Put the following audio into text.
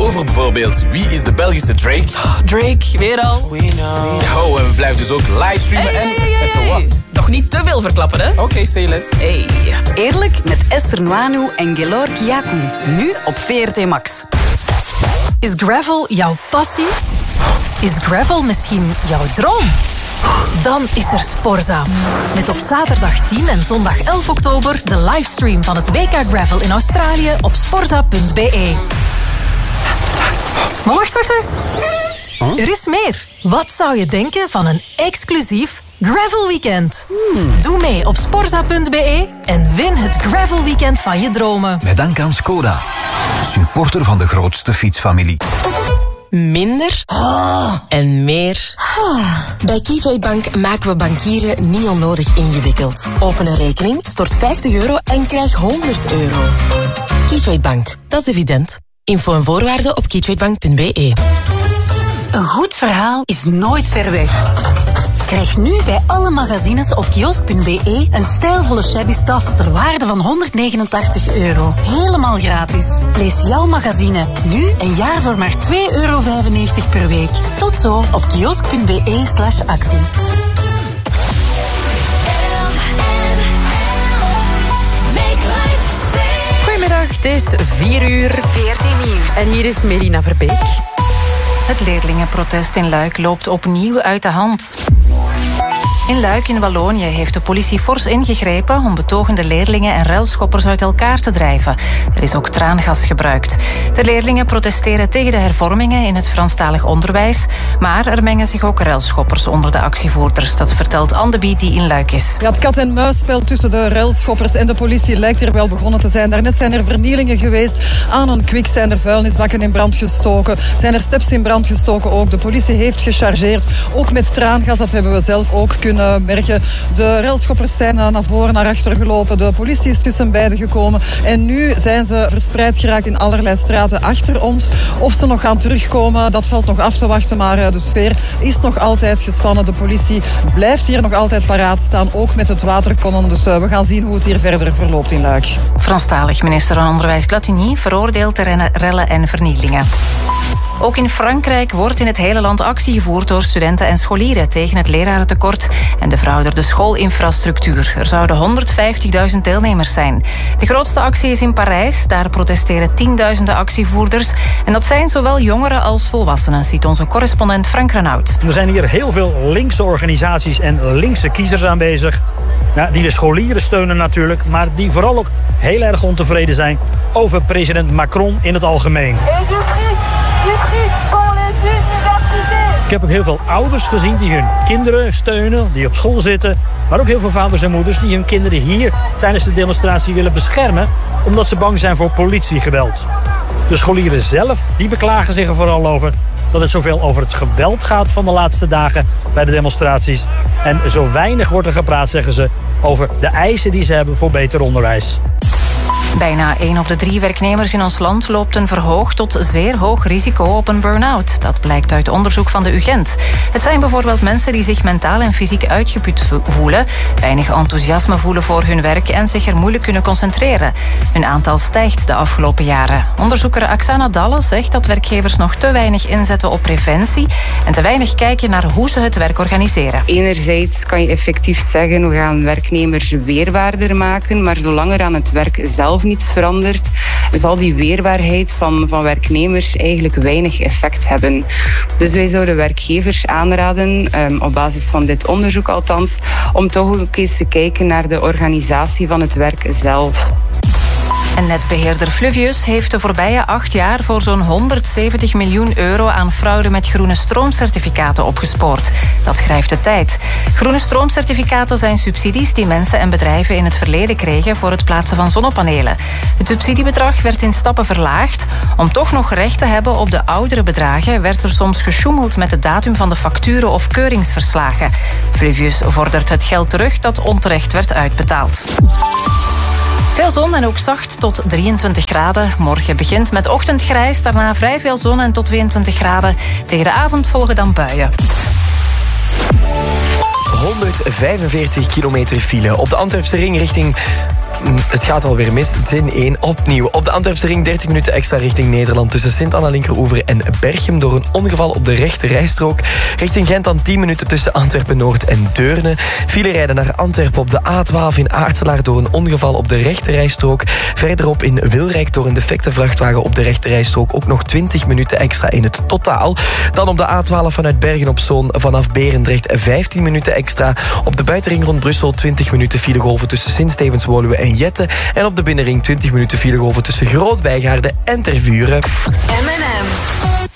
over bijvoorbeeld wie is de Belgische Drake. Drake, weer al. Oh, en we blijven dus ook livestreamen Hey. Nog niet te veel verklappen, hè? Oké, say less. Hey. Eerlijk met Esther Nwanu en Gelor Kiaku. Nu op VRT Max. Is gravel jouw passie? Is gravel misschien jouw droom? Dan is er Sporza. Met op zaterdag 10 en zondag 11 oktober de livestream van het WK Gravel in Australië op sporza.be. Maar wacht. Er is meer. Wat zou je denken van een exclusief Gravel Weekend? Doe mee op sporza.be en win het Gravel Weekend van je dromen. Met dank aan Skoda, supporter van de grootste fietsfamilie. Minder en meer. Bij Keytrade Bank maken we bankieren niet onnodig ingewikkeld. Open een rekening, stort €50 en krijg €100. Keytrade Bank, dat is evident. Info en voorwaarden op keytradebank.be. Een goed verhaal is nooit ver weg. Krijg nu bij alle magazines op kiosk.be een stijlvolle shabby tas ter waarde van €189. Helemaal gratis. Lees jouw magazine nu een jaar voor maar €2,95 per week. Tot zo op kiosk.be/actie. Goedemiddag, het is 4:00. VRT Nieuws. En hier is Melina Verbeek. Het leerlingenprotest in Luik loopt opnieuw uit de hand. In Luik in Wallonië heeft de politie fors ingegrepen om betogende leerlingen en ruilschoppers uit elkaar te drijven. Er is ook traangas gebruikt. De leerlingen protesteren tegen de hervormingen in het Franstalig onderwijs, maar er mengen zich ook ruilschoppers onder de actievoerders. Dat vertelt Anne de Bie, die in Luik is. Ja, het kat-en-muisspel tussen de ruilschoppers en de politie lijkt er wel begonnen te zijn. Daarnet zijn er vernielingen geweest aan een kwik, zijn er vuilnisbakken in brand gestoken, zijn er steps in brand gestoken ook. De politie heeft gechargeerd, ook met traangas, dat hebben we zelf ook kunnen merken. De ruilschoppers zijn naar voren, naar achter gelopen. De politie is tussen beiden gekomen. En nu zijn ze verspreid geraakt in allerlei straten achter ons. Of ze nog gaan terugkomen, dat valt nog af te wachten. Maar de sfeer is nog altijd gespannen. De politie blijft hier nog altijd paraat staan, ook met het waterkanon. Dus we gaan zien hoe het hier verder verloopt in Luik. Franstalig minister van Onderwijs Platini veroordeelt de rellen en vernielingen. Ook in Frankrijk wordt in het hele land actie gevoerd door studenten en scholieren tegen het lerarentekort en de verouderde schoolinfrastructuur. Er zouden 150.000 deelnemers zijn. De grootste actie is in Parijs. Daar protesteren tienduizenden actievoerders. En dat zijn zowel jongeren als volwassenen, ziet onze correspondent Frank Renaud. Er zijn hier heel veel linkse organisaties en linkse kiezers aanwezig. Die de scholieren steunen natuurlijk, maar die vooral ook heel erg ontevreden zijn over president Macron in het algemeen. Ik heb ook heel veel ouders gezien die hun kinderen steunen, die op school zitten. Maar ook heel veel vaders en moeders die hun kinderen hier tijdens de demonstratie willen beschermen, omdat ze bang zijn voor politiegeweld. De scholieren zelf, die beklagen zich er vooral over dat het zoveel over het geweld gaat van de laatste dagen bij de demonstraties. En zo weinig wordt er gepraat, zeggen ze, over de eisen die ze hebben voor beter onderwijs. Bijna 1 op de 3 werknemers in ons land loopt een verhoogd tot zeer hoog risico op een burn-out. Dat blijkt uit onderzoek van de UGent. Het zijn bijvoorbeeld mensen die zich mentaal en fysiek uitgeput voelen, weinig enthousiasme voelen voor hun werk en zich er moeilijk kunnen concentreren. Hun aantal stijgt de afgelopen jaren. Onderzoeker Aksana Dalle zegt dat werkgevers nog te weinig inzetten op preventie en te weinig kijken naar hoe ze het werk organiseren. Enerzijds kan je effectief zeggen, we gaan werknemers weerbaarder maken, maar zolang er aan het werk zelf niets verandert, zal die weerbaarheid van werknemers eigenlijk weinig effect hebben. Dus wij zouden werkgevers aanraden, op basis van dit onderzoek althans, om toch ook eens te kijken naar de organisatie van het werk zelf. En netbeheerder Fluvius heeft de voorbije 8 jaar voor zo'n €170 miljoen aan fraude met groene stroomcertificaten opgespoord. Dat schrijft de Tijd. Groene stroomcertificaten zijn subsidies die mensen en bedrijven in het verleden kregen voor het plaatsen van zonnepanelen. Het subsidiebedrag werd in stappen verlaagd. Om toch nog recht te hebben op de oudere bedragen werd er soms gesjoemeld met de datum van de facturen of keuringsverslagen. Fluvius vordert het geld terug dat onterecht werd uitbetaald. Veel zon en ook zacht tot 23 graden. Morgen begint met ochtendgrijs, daarna vrij veel zon en tot 22 graden. Tegen de avond volgen dan buien. 145 kilometer file op de Antwerpse ring richting het gaat alweer mis. Zin 1 opnieuw. Op de Antwerpse ring 30 minuten extra richting Nederland tussen Sint-Anna-Linkeroever en Berchem door een ongeval op de rechte rijstrook. Richting Gent dan 10 minuten tussen Antwerpen-Noord en Deurne. File rijden naar Antwerpen op de A12 in Aartselaar door een ongeval op de rechte rijstrook. Verderop in Wilrijk door een defecte vrachtwagen op de rechte rijstrook ook nog 20 minuten extra in het totaal. Dan op de A12 vanuit Bergen-op-Zoom vanaf Berendrecht 15 minuten extra. Op de buitenring rond Brussel 20 minuten filegolven tussen Sint-Stevens-Woluwe en Jette. En op de binnenring 20 minuten filegolven tussen Groot-Bijgaarden en Tervuren. M&M.